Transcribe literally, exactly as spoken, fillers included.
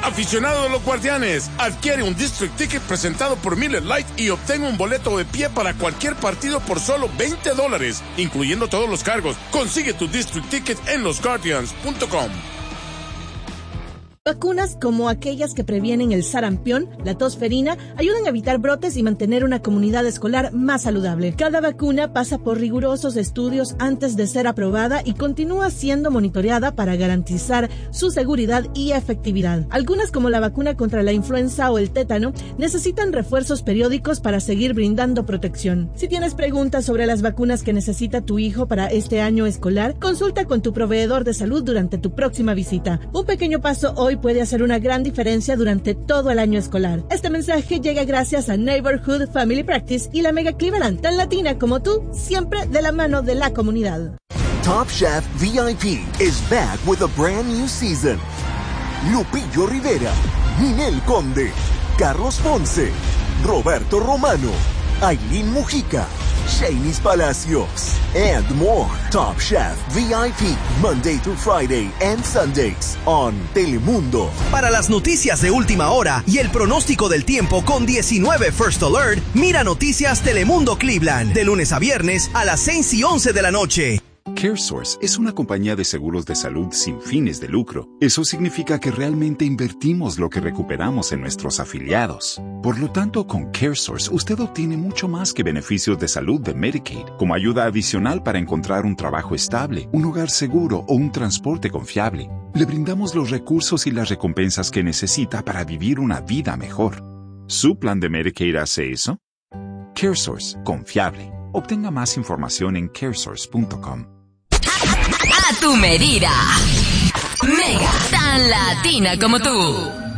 Aficionado de los Guardianes, adquiere un District Ticket presentado por Miller Lite y obtenga un boleto de pie para cualquier partido por solo veinte dólares, incluyendo todos los cargos. Consigue tu District Ticket en los guardians punto com. Vacunas como aquellas que previenen el sarampión, la tosferina, ayudan a evitar brotes y mantener una comunidad escolar más saludable. Cada vacuna pasa por rigurosos estudios antes de ser aprobada y continúa siendo monitoreada para garantizar su seguridad y efectividad. Algunas, como la vacuna contra la influenza o el tétano, necesitan refuerzos periódicos para seguir brindando protección. Si tienes preguntas sobre las vacunas que necesita tu hijo para este año escolar, consulta con tu proveedor de salud durante tu próxima visita. Un pequeño paso hoy puede hacer una gran diferencia durante todo el año escolar. Este mensaje llega gracias a Neighborhood Family Practice y la Mega Cleveland, tan latina como tú, siempre de la mano de la comunidad. Top Chef V I P is back with a brand new season. Lupillo Rivera, Ninel Conde, Carlos Ponce, Roberto Romano, Aileen Mujica, Shanice Palacios, and more. Top Chef V I P, Monday through Friday and Sundays on Telemundo. Para las noticias de última hora y el pronóstico del tiempo con diecinueve First Alert, mira Noticias Telemundo Cleveland, de lunes a viernes a las seis y once de la noche. CareSource es una compañía de seguros de salud sin fines de lucro. Eso significa que realmente invertimos lo que recuperamos en nuestros afiliados. Por lo tanto, con CareSource usted obtiene mucho más que beneficios de salud de Medicaid, como ayuda adicional para encontrar un trabajo estable, un hogar seguro o un transporte confiable. Le brindamos los recursos y las recompensas que necesita para vivir una vida mejor. ¿Su plan de Medicaid hace eso? CareSource, confiable. Obtenga más información en caresource punto com. A tu medida. Mega, tan latina como tú.